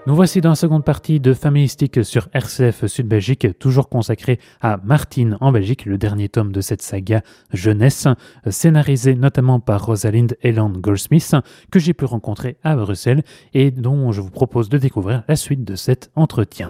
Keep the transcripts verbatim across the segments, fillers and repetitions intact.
Nous voici dans la seconde partie de Familistique sur R C F Sud-Belgique, toujours consacrée à Martine en Belgique, le dernier tome de cette saga jeunesse, scénarisé notamment par Rosalind Eland Goldsmith, que j'ai pu rencontrer à Bruxelles et dont je vous propose de découvrir la suite de cet entretien.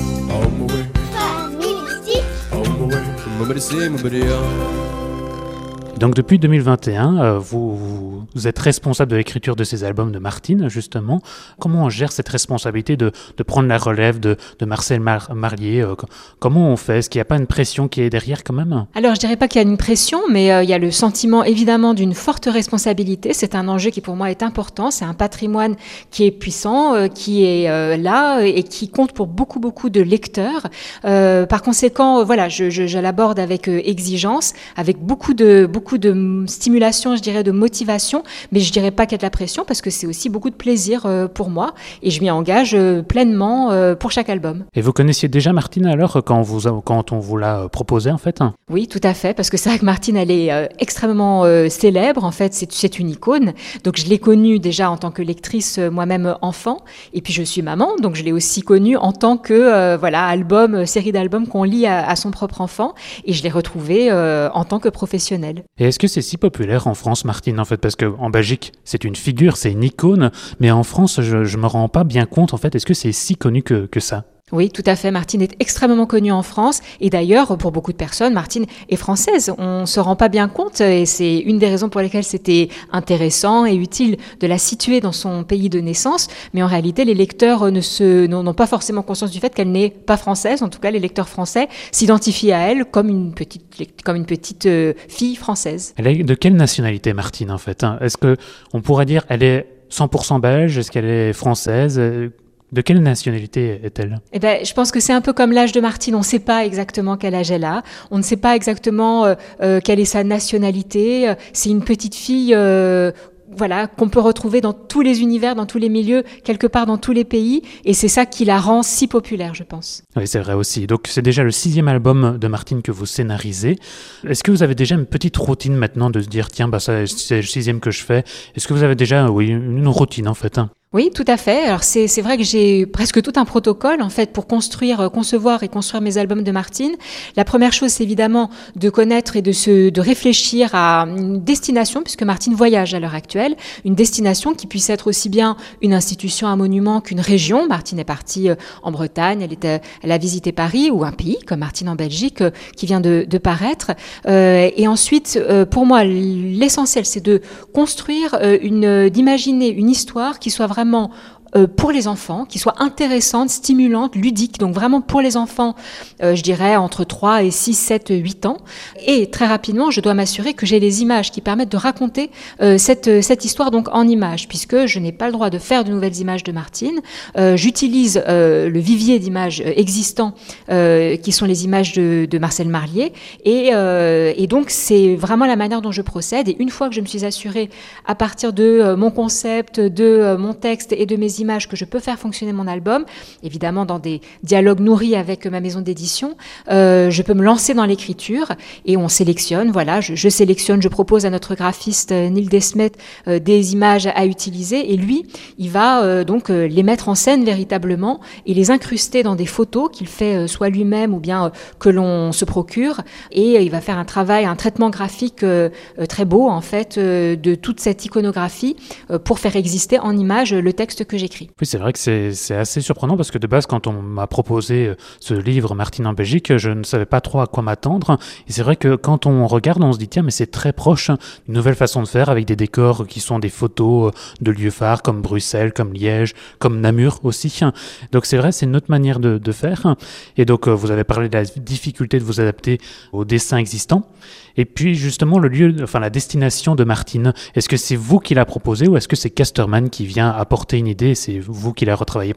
Donc depuis deux mille vingt et un, euh, vous, vous, vous êtes responsable de l'écriture de ces albums de Martine, justement. Comment on gère cette responsabilité de, de prendre la relève de, de Marcel Mar- Marlier euh, Comment on fait ? Est-ce qu'il n'y a pas une pression qui est derrière quand même ? Alors je dirais pas qu'il y a une pression, mais euh, il y a le sentiment évidemment d'une forte responsabilité. C'est un enjeu qui pour moi est important. C'est un patrimoine qui est puissant, euh, qui est euh, là et qui compte pour beaucoup beaucoup de lecteurs. Euh, par conséquent, euh, voilà, je, je, je l'aborde avec euh, exigence, avec beaucoup de beaucoup beaucoup de stimulation, je dirais, de motivation, mais je dirais pas qu'il y a de la pression parce que c'est aussi beaucoup de plaisir euh, pour moi et je m'y engage euh, pleinement euh, pour chaque album. Et vous connaissiez déjà Martine alors quand, vous a, quand on vous l'a proposé en fait ? Oui, tout à fait, parce que c'est vrai que Martine, elle est euh, extrêmement euh, célèbre, en fait, c'est, c'est une icône, donc je l'ai connue déjà en tant que lectrice euh, moi-même enfant, et puis je suis maman, donc je l'ai aussi connue en tant que, euh, voilà, album, euh, série d'albums qu'on lit à, à son propre enfant, et je l'ai retrouvée euh, en tant que professionnelle. Et est-ce que c'est si populaire en France, Martine, en fait ? Parce qu'en Belgique, c'est une figure, c'est une icône, mais en France, je ne me rends pas bien compte, en fait, est-ce que c'est si connu que, que ça ? Oui, tout à fait. Martine est extrêmement connue en France. Et d'ailleurs, pour beaucoup de personnes, Martine est française. On ne se rend pas bien compte et c'est une des raisons pour lesquelles c'était intéressant et utile de la situer dans son pays de naissance. Mais en réalité, les lecteurs ne se, n'ont pas forcément conscience du fait qu'elle n'est pas française. En tout cas, les lecteurs français s'identifient à elle comme une petite, comme une petite euh, fille française. Elle est de quelle nationalité, Martine, en fait ? Est-ce qu'on pourrait dire qu'elle est cent pour cent belge ? Est-ce qu'elle est française ? De quelle nationalité est-elle ? Eh ben, je pense que c'est un peu comme l'âge de Martine. On ne sait pas exactement quel âge elle a. On ne sait pas exactement euh, euh, quelle est sa nationalité. C'est une petite fille, euh, voilà, qu'on peut retrouver dans tous les univers, dans tous les milieux, quelque part dans tous les pays. Et c'est ça qui la rend si populaire, je pense. Oui, c'est vrai aussi. Donc, c'est déjà le sixième album de Martine que vous scénarisez. Est-ce que vous avez déjà une petite routine maintenant de se dire, tiens, bah, ça, c'est le sixième que je fais. Est-ce que vous avez déjà, oui, une routine en fait, hein ? Oui, tout à fait. Alors c'est c'est vrai que j'ai presque tout un protocole en fait pour construire, concevoir et construire mes albums de Martine. La première chose, c'est évidemment de connaître et de se de réfléchir à une destination, puisque Martine voyage à l'heure actuelle, une destination qui puisse être aussi bien une institution, un monument qu'une région. Martine est partie en Bretagne, elle était, elle a visité Paris, ou un pays comme Martine en Belgique qui vient de, de paraître. Euh, et ensuite, euh, pour moi, l'essentiel, c'est de construire une, d'imaginer une histoire qui soit vraiment pour les enfants, qui soit intéressante, stimulante, ludique, donc vraiment pour les enfants, euh, je dirais entre trois et six, sept, huit ans. Et très rapidement, je dois m'assurer que j'ai les images qui permettent de raconter euh, cette, cette histoire donc en images, puisque je n'ai pas le droit de faire de nouvelles images de Martine. Euh, j'utilise euh, le vivier d'images existants, euh, qui sont les images de, de Marcel Marlier, et, euh, et donc c'est vraiment la manière dont je procède. Et une fois que je me suis assurée, à partir de euh, mon concept, de euh, mon texte et de mes images, que je peux faire fonctionner mon album, évidemment dans des dialogues nourris avec ma maison d'édition, euh, je peux me lancer dans l'écriture et on sélectionne, voilà, je, je sélectionne, je propose à notre graphiste euh, Neil Desmet euh, des images à utiliser et lui, il va euh, donc euh, les mettre en scène véritablement et les incruster dans des photos qu'il fait euh, soit lui-même ou bien euh, que l'on se procure et euh, il va faire un travail, un traitement graphique euh, euh, très beau en fait euh, de toute cette iconographie euh, pour faire exister en images le texte que j'écris. Oui, c'est vrai que c'est, c'est assez surprenant parce que de base, quand on m'a proposé ce livre Martine en Belgique, je ne savais pas trop à quoi m'attendre. Et c'est vrai que quand on regarde, on se dit, tiens, mais c'est très proche d'une nouvelle façon de faire avec des décors qui sont des photos de lieux phares comme Bruxelles, comme Liège, comme Namur aussi. Donc c'est vrai, c'est une autre manière de, de faire. Et donc, vous avez parlé de la difficulté de vous adapter aux dessins existants. Et puis justement, le lieu, enfin la destination de Martine, est-ce que c'est vous qui l'a proposé ou est-ce que c'est Casterman qui vient apporter une idée et c'est vous qui la retravaillez par après ?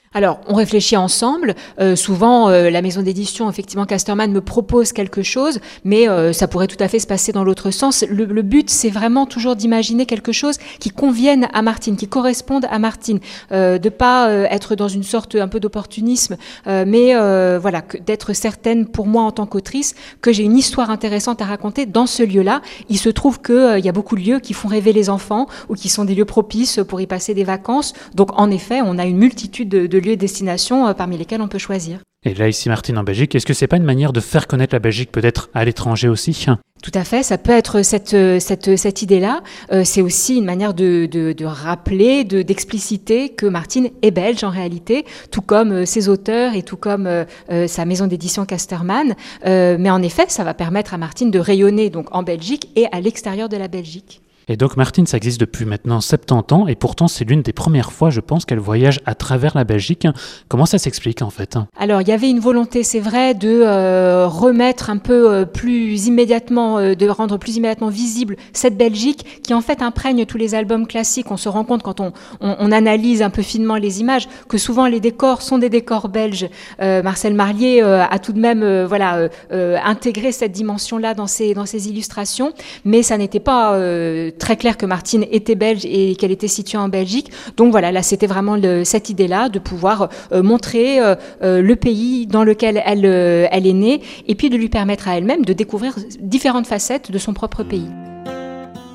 Alors, on réfléchit ensemble. Euh, souvent, euh, la maison d'édition, effectivement, Casterman me propose quelque chose, mais euh, ça pourrait tout à fait se passer dans l'autre sens. Le, le but, c'est vraiment toujours d'imaginer quelque chose qui convienne à Martine, qui corresponde à Martine, euh, de pas euh, être dans une sorte un peu d'opportunisme, euh, mais euh, voilà, que, d'être certaine pour moi en tant qu'autrice que j'ai une histoire intéressante à raconter dans ce lieu-là. Il se trouve qu'il euh, y a beaucoup de lieux qui font rêver les enfants ou qui sont des lieux propices pour y passer des vacances. Donc, en effet, on a une multitude de, de lieux et destinations euh, parmi lesquels on peut choisir. Et là, ici, Martine, en Belgique, est-ce que c'est pas une manière de faire connaître la Belgique peut-être à l'étranger aussi ? Tout à fait, ça peut être cette, cette, cette idée-là. Euh, c'est aussi une manière de, de, de rappeler, de, d'expliciter que Martine est belge en réalité, tout comme euh, ses auteurs et tout comme euh, euh, sa maison d'édition Casterman. Euh, mais en effet, ça va permettre à Martine de rayonner donc en Belgique et à l'extérieur de la Belgique. Et donc Martine, ça existe depuis maintenant soixante-dix ans, et pourtant c'est l'une des premières fois, je pense, qu'elle voyage à travers la Belgique. Comment ça s'explique en fait ? Alors il y avait une volonté, c'est vrai, de euh, remettre un peu euh, plus immédiatement, euh, de rendre plus immédiatement visible cette Belgique qui en fait imprègne tous les albums classiques. On se rend compte quand on, on, on analyse un peu finement les images que souvent les décors sont des décors belges. Euh, Marcel Marlier euh, a tout de même euh, voilà, euh, euh, intégré cette dimension-là dans ses, dans ses illustrations, mais ça n'était pas... Euh, très clair que Martine était belge et qu'elle était située en Belgique. Donc voilà, là c'était vraiment le, cette idée-là de pouvoir euh, montrer euh, euh, le pays dans lequel elle, euh, elle est née et puis de lui permettre à elle-même de découvrir différentes facettes de son propre pays.